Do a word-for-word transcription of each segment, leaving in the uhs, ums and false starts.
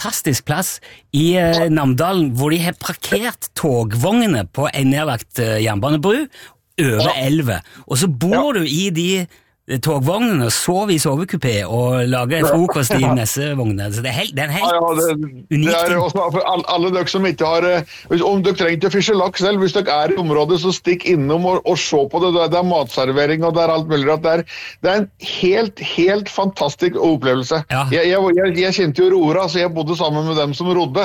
fantastisk plass i eh, Namdalen, hvor de har parkert togvognene på en nedlagt eh, jernbanebru over ja. elve, og så bor ja. du i de togvognene og sover i sovekupé og lager frokost i messevognene, så det er, helt, det er en helt ja, ja, det, unik det er også, for alle, alle dere som ikke har om dere trenger ikke å fische laks selv, hvis dere er i området så stikk innom og, og se på det, det er matservering og det er alt mulig det er, det er en helt, helt fantastisk opplevelse ja. jeg, jeg, jeg, jeg kjente jo Rora, så jeg bodde sammen med dem som rodde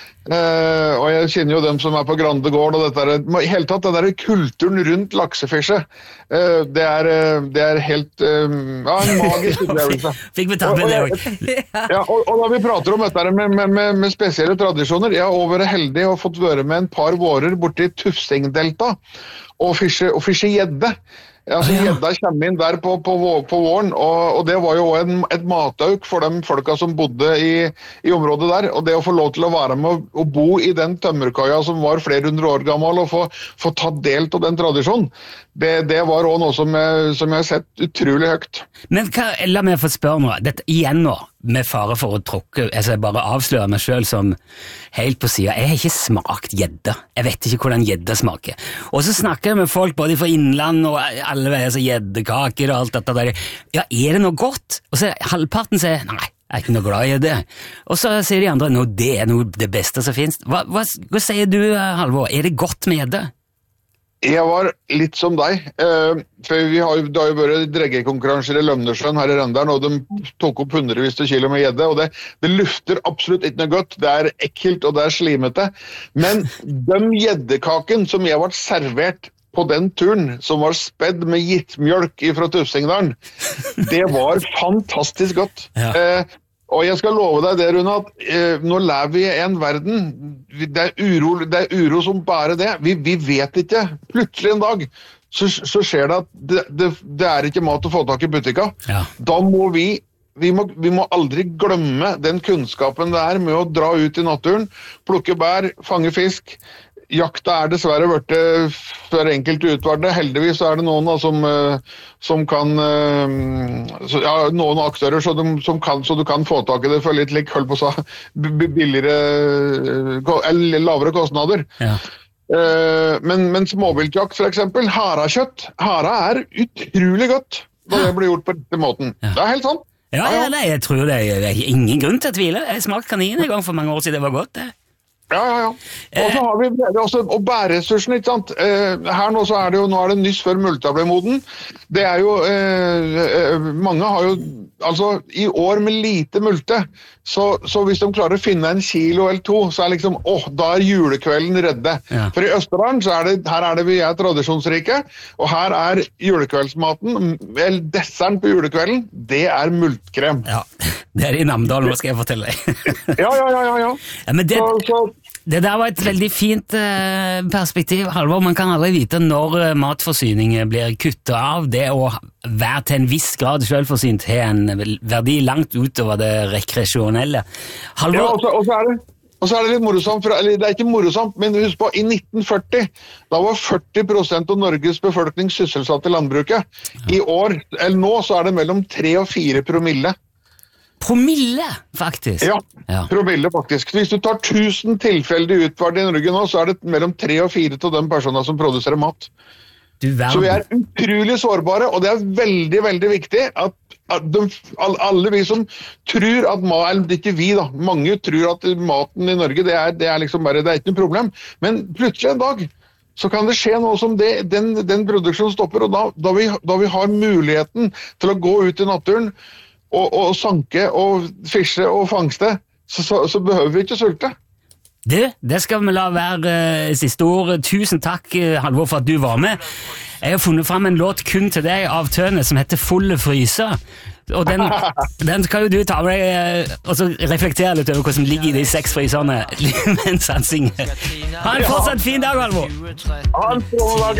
Uh, og jeg kjenner jo dem som er på Grande Gård og dette er, i hele tatt, den der kulturen rundt laksefiske uh, det, er, uh, det er helt uh, ja, en magisk opplevelse fikk vi ta med det også ja, og, og da vi prater om dette med, med, med, med spesielle tradisjoner jeg har vært heldig og fått være med en par vårer borti Tufsingdelta og fische, og fische gjedde Altså, gjedda kommer inn der på, på, på våren, og, og det var jo en, et matauk for de folka som bodde i, i området der, og det å få lov til å være med og, og bo i den tømmerkaia som var flere hundre år gammel, og få, få ta del av den tradisjonen, det, det var også noe som jeg, som jeg har sett utrolig høyt. Men hva, la meg få spørre nå, dette igjen nå, med fare for å tråkke, altså jeg bare avslører meg selv som helt på siden. Jeg har ikke smakt gjedde. Jeg vet ikke hvordan gjedde smaker. Og så snakker jeg med folk både fra innland og alle veier, så gjeddekaker og alt dette der. Ja, er det noe godt? Og så halvparten sier, nei, jeg er ikke noe glad i det. Og så sier de andre, no, det er noe det beste som finnes. Hva, hva, hva sier du, Halvor? Er det godt med gjedde? Jeg var litt som deg, eh, for vi har, det har jo vært dreggekonkurranser i Lømnesjøen her i Renderen, og de tok opp hundrevis av kilo med gjedde, og det, det lufter absolutt ikke noe godt, det er ekkelt og det er slimete, men de gjeddekaken som jeg var servert på den turen, som var spedd med gittmjølk fra Tufsingdalen, det var fantastisk godt. Ja. Eh, Og jeg skal love deg det, Rune, at eh, nå lever vi i en verden, det er uro, det er uro som bare det. Vi, vi vet ikke. Plutselig en dag så, så skjer det at det, det, det er ikke mat å få tak i butikka. Ja. Da må vi, vi må, vi må aldri glemme den kunnskapen det er med å dra ut i naturen, plukke bær, fange fisk. Jakta er dessverre vært for enkelt utvalgte. Heldigvis er det noen da, som, som kan, så, ja, noen aktører så, de, som kan, så du kan få tak i det for litt lik, hold på så, billigere, eller lavere kostnader. Ja. Men, men småviltjakt for eksempel, harakjøtt, hara er utrolig godt når det blir gjort på denne måten. Ja. Det er helt sant. Ja, ja, det, jeg tror det er ingen grunn til å tvile. Jeg smakte kanin en gang for mange år siden, det var godt det. Ja, ja, ja. Og så har vi det også, og bæreressursen, ikke sant? Eh, her nå så er det jo, nå er det nyss før multa ble moden. Det er jo, eh, mange har jo, altså i år med lite multe, så, så hvis de klarer å finne en kilo eller to, så er liksom, åh, da er julekvelden redde. Ja. For i Østerdalen så er det, her er det vi er tradisjonsrike, og her er julekveldsmaten, eller desserten på julekvelden, det er multkrem. Ja, det er i Namdalen, hva skal jeg fortelle deg? ja, ja, ja, ja, ja. ja men det... Så, så, Det der var et veldig fint eh, perspektiv, Halvor. Man kan aldri vite når eh, matforsyning blir kuttet av. Det å være til en viss grad selvforsynt har en verdi langt utover det rekreasjonelle. Halvor... Ja, og så, og så er det... Og så er det litt morosamt, for, eller det er ikke morosamt, men husk på, i nitten førti, da var førti prosent av Norges befolkning sysselsatt i landbruket. Ja. I år, eller nå, så er det mellom tre og fire promille. Promille, faktisk? Ja, ja, promille faktisk. Hvis du tar tusen tilfeldig utvalg i Norge nå, så er det mellom tre og fire til de personer som produserer mat. Så vi er utrolig sårbare, og det er veldig, veldig viktig at, at de, alle vi som tror at mat, eller ikke vi da, mange tror at maten i Norge, det er, det er liksom bare, det er ikke noe problem, men plutselig en dag, så kan det skje noe som det, den, den produksjonen stopper, og da, da, vi, da vi har muligheten til å gå ut i naturen, og, og sanke, og fische, og fangste, så, så, så behøver vi ikke sulte. Du, det skal vi la være uh, siste ord. Tusen takk, Halvor, for at du var med. Jeg har funnet frem en låt kun til deg av Tøne som heter Fulle Fryser. Og den, den skal jo du ta med deg uh, og så reflektere litt over hva som ligger i de seks fryserne mens han synger. Ha en fortsatt fin dag, Halvor. Ha en strålende dag.